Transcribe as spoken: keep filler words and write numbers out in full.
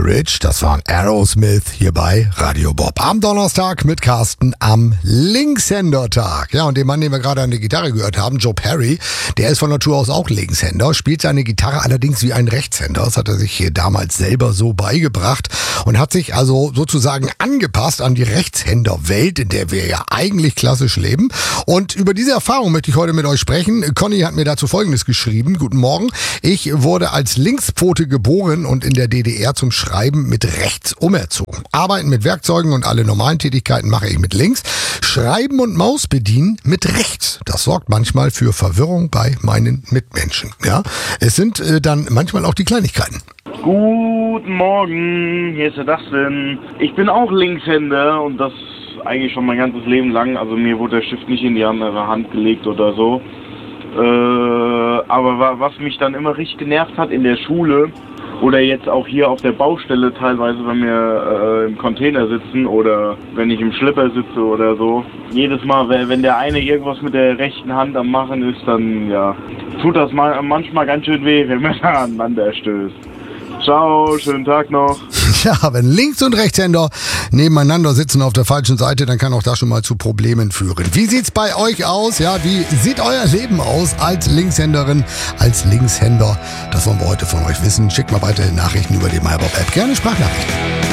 Bridge, das waren Aerosmith hier bei Radio Bob. Am Donnerstag mit Carsten am Linkshänder-Tag. Ja, und den Mann, den wir gerade an der Gitarre gehört haben, Joe Perry, der ist von Natur aus auch Linkshänder, spielt seine Gitarre allerdings wie ein Rechtshänder. Das hat er sich hier damals selber so beigebracht und hat sich also sozusagen angepasst an die Rechtshänderwelt, in der wir ja eigentlich klassisch leben. Und über diese Erfahrung möchte ich heute mit euch sprechen. Conny hat mir dazu Folgendes geschrieben. Guten Morgen. Ich wurde als Linkspfote geboren und in der D D R zum Schreiben mit rechts umerzogen. Arbeiten mit Werkzeugen und alle normalen Tätigkeiten mache ich mit links. Schreiben und Maus bedienen mit rechts. Das sorgt manchmal für Verwirrung bei meinen Mitmenschen. Ja, es sind äh, dann manchmal auch die Kleinigkeiten. Guten Morgen, hier ist der Dustin. Ich bin auch Linkshänder und das eigentlich schon mein ganzes Leben lang. Also mir wurde der Stift nicht in die andere Hand gelegt oder so. Äh, aber was mich dann immer richtig genervt hat in der Schule oder jetzt auch hier auf der Baustelle teilweise, wenn wir äh, im Container sitzen oder wenn ich im Schlipper sitze oder so. Jedes Mal, wenn der eine irgendwas mit der rechten Hand am Machen ist, dann ja, tut das manchmal ganz schön weh, wenn man da aneinander stößt. Ciao, schönen Tag noch. Ja, wenn Links- und Rechtshänder nebeneinander sitzen auf der falschen Seite, dann kann auch das schon mal zu Problemen führen. Wie sieht's bei euch aus? Ja, wie sieht euer Leben aus als Linkshänderin, als Linkshänder? Das wollen wir heute von euch wissen. Schickt mal weitere Nachrichten über die MyBob-App. Gerne Sprachnachrichten.